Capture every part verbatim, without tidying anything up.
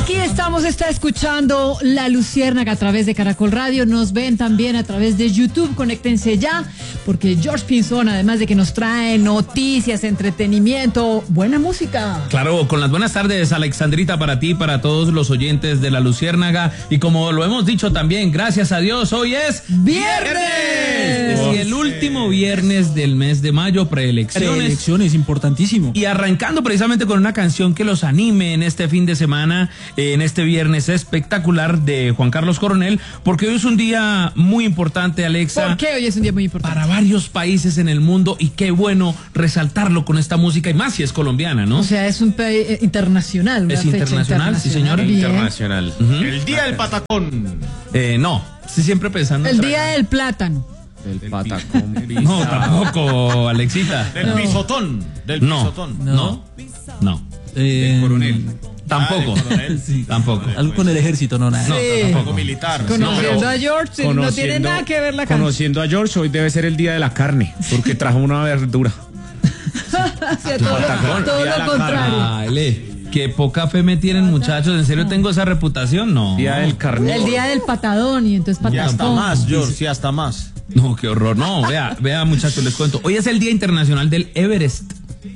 Aquí estamos, está escuchando La Luciérnaga a través de Caracol Radio. Nos ven también a través de YouTube. Conéctense ya, porque George Pinzón, además de que nos trae noticias, entretenimiento, buena música. Claro, con las buenas tardes, Alexandrita, para ti, para todos los oyentes de La Luciérnaga. Y como lo hemos dicho también, gracias a Dios, hoy es ¡Viernes! Y el último viernes del mes de mayo, preelecciones. Preelecciones, importantísimo. Y arrancando precisamente con una canción que los anime en este fin de semana, en este viernes espectacular de Juan Carlos Coronel, porque hoy es un día muy importante, Alexa. ¿Por qué hoy es un día muy importante? Para varios países en el mundo, y qué bueno resaltarlo con esta música, y más si es colombiana, ¿no? O sea, es un país eh, internacional. Una Es fecha internacional, sí, señor. Bien. Internacional. Uh-huh. El Día del Patacón. Eh, no, sí, siempre pensando. El día del plátano. El Patacón. No, tampoco, Alexita. Del No. pisotón. Del No, pisotón. no, no. Eh, Del coronel. Tampoco, Ah, del coronel. Sí. tampoco. Algo con el ejército, no, nada. No, Sí. tampoco. Militar. Conociendo No, a George, no tiene nada que ver la canción. Conociendo a George, hoy debe ser el día de la carne, porque trajo una verdura. O sea, todo, lo, todo día de lo la contrario. Ay, le, qué poca fe me tienen, muchachos. ¿En serio tengo esa reputación? No. Día del carnívoro. El día del patadón, y entonces Y hasta patacón. más, George, sí, hasta más. No, qué horror. No, vea, vea, muchachos, les cuento. Hoy es el Día Internacional del Everest.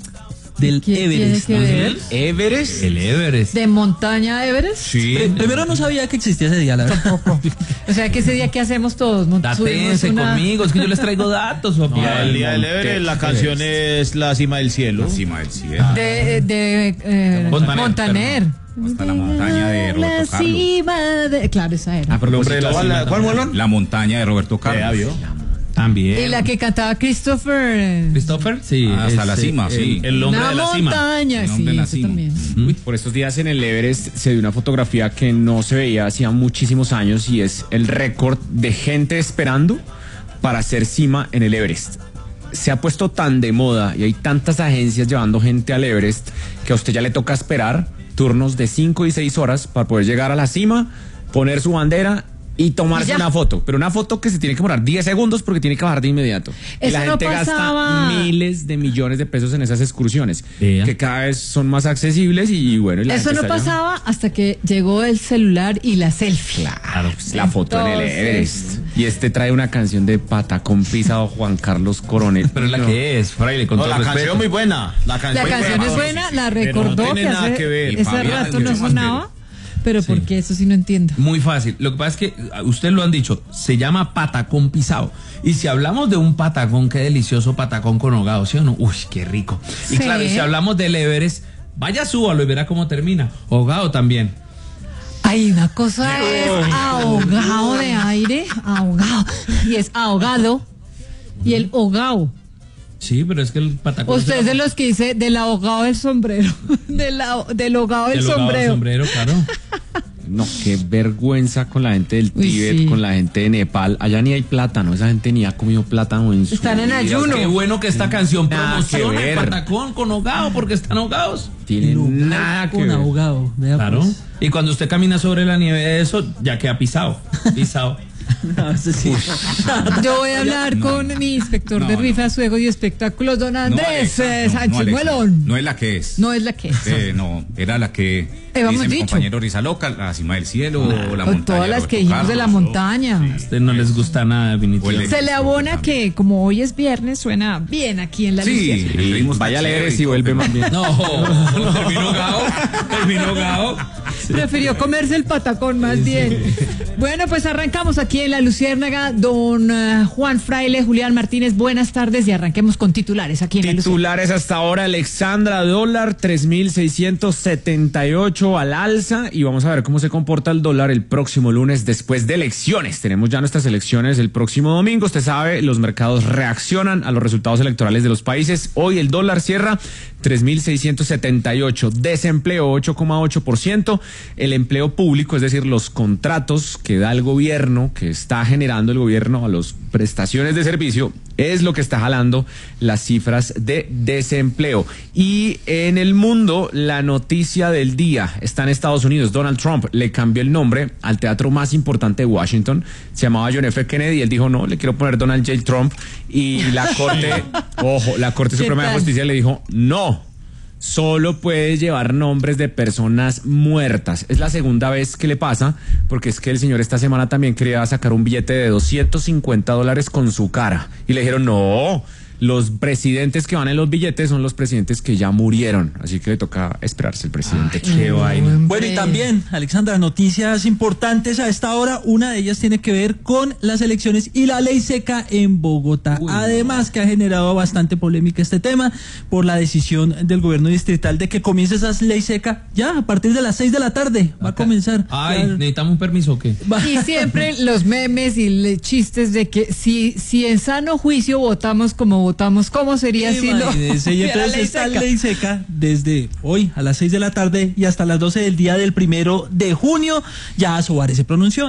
Del ¿Qué Everest. tiene que ver? Ujú. Everest. El Everest. ¿De montaña Everest? Sí. Pri- Primero no sabía que existía ese día, la verdad. O sea, que ese día que hacemos todos, Mont- subimos Datense una- conmigo, es que yo les traigo datos, papi. No, el Día del Monte Everest, la canción es La Cima del Cielo. Encima del cielo. de, de eh, Montaner, Montaner. Hasta la montaña de Roberto La Carlos. cima de... Claro, esa era. A propósito, ¿Cuál, la- cuál molón? La montaña de Roberto Ya Carlos. vio. También. Y la que cantaba Christopher. eh, Christopher, sí. Hasta es, la cima, eh, sí. El, el hombre la de la cima. montaña, El sí, hombre de la eso cima. también. Uy, por estos días en el Everest se dio una fotografía que no se veía hacía muchísimos años y es el récord de gente esperando para hacer cima en el Everest. Se ha puesto tan de moda y hay tantas agencias llevando gente al Everest que a usted ya le toca esperar turnos de cinco y seis horas para poder llegar a la cima, poner su bandera y tomarse Y ya. una foto. Pero una foto que se tiene que demorar diez segundos porque tiene que bajar de inmediato. Y Eso la no gente pasaba. gasta miles de millones de pesos en esas excursiones Vea. que cada vez son más accesibles y bueno. Y la Eso gente no está allá. pasaba hasta que llegó el celular y la selfie. Claro, pues, la foto en el Entonces- Everest. Y este trae una canción de Patacón pisado Juan Carlos Coronel. Pero la No. que es, fraile, con No, todo la respeto. canción muy buena. La canción, La muy canción buena. es buena, la Pero no recordó tiene que nada hace que ver. ese Fabián rato es no mucho más sonaba. Pero Sí. porque eso sí no entiendo. Muy fácil. Lo que pasa es que uh, ustedes lo han dicho, se llama patacón pisado. Y si hablamos de un patacón, qué delicioso patacón con hogado, ¿sí o no? Uy, qué rico. Y Sí. claro, y si hablamos del Everest, vaya, súbalo y verá cómo termina. Hogado también. Hay una cosa es ahogado de aire, ahogado, y es ahogado, y el hogao. Sí, pero es que el patacón... Usted es de los que dice del ahogado del sombrero, del, ah- del ahogado del El hogado del sombrero. sombrero, claro. No, qué vergüenza con la gente del Uy, Tíbet, sí. con la gente de Nepal. Allá ni hay plátano, esa gente ni ha comido plátano en su Están en vida. ayuno. Qué bueno que esta canción Nada que promociona el ver. patacón con hogado, porque están ahogados. Tiene nada que Con ver. ahogado. Vea, Claro. pues. Y cuando usted camina sobre la nieve de eso, ya queda pisado. Pisado. No, ese sí. Yo voy a hablar No, con no. mi inspector No, de no. rifas, juegos y espectáculos, don No, Andrés Alexa, eh, no, Sánchez no, Alexa, Muelón. no es la que es. No es la que es. Eh, no, era la que Habíamos dice mi dicho. compañero Risa Loca, la cima del cielo, o la O montaña. todas de las que Roberto dijimos de la Carlos, montaña. A usted no les gusta nada, definitivamente. Se le abona que como hoy es viernes suena bien aquí en la Sí, Lucia. el ritmo está Vaya al chévere Everest y todo, vuelve pero- más bien. No, terminó gao, terminó gao. Prefirió comerse el patacón más bien. Bueno, pues arrancamos aquí en La Luciérnaga. Don eh, Juan Fraile, Julián Martínez, buenas tardes y arranquemos con titulares aquí en La Luciérnaga. Titulares hasta ahora, Alexandra, dólar tres mil seiscientos setenta y ocho al alza y vamos a ver cómo se comporta el dólar el próximo lunes después de elecciones. Tenemos ya nuestras elecciones el próximo domingo. Usted sabe, los mercados reaccionan a los resultados electorales de los países. Hoy el dólar cierra tres mil seiscientos setenta y ocho, desempleo ocho coma ocho por ciento, el empleo público, es decir, los contratos que da el gobierno, que está generando el gobierno a las prestaciones de servicio, es lo que está jalando las cifras de desempleo. Y en el mundo, la noticia del día está en Estados Unidos. Donald Trump le cambió el nombre al teatro más importante de Washington, se llamaba John F. Kennedy, él dijo, no, le quiero poner Donald J. Trump, y la Corte, ojo, la Corte ¿Qué Suprema de tal? Justicia le dijo, no, solo puede llevar nombres de personas muertas. Es la segunda vez que le pasa, porque es que el señor esta semana también quería sacar un billete de doscientos cincuenta dólares con su cara. Y le dijeron, no, los presidentes que van en los billetes son los presidentes que ya murieron. Así que le toca esperarse el presidente. Ay, qué vaina. Bueno, y también, Alexandra, noticias importantes a esta hora. Una de ellas tiene que ver con las elecciones y la ley seca en Bogotá. Uy, Además, que ha generado bastante polémica este tema por la decisión del gobierno distrital de que comience esa ley seca ya a partir de las seis de la tarde. Va a comenzar. Ay, Claro. ¿necesitamos un permiso o qué? Va- Y siempre los memes y le- chistes de que si, si en sano juicio votamos como votamos, ¿cómo sería si no? Imagínese, y hubiera entonces ley esta seca? ley seca desde hoy a las seis de la tarde y hasta las doce del día del primero de junio. Ya Soares se pronunció.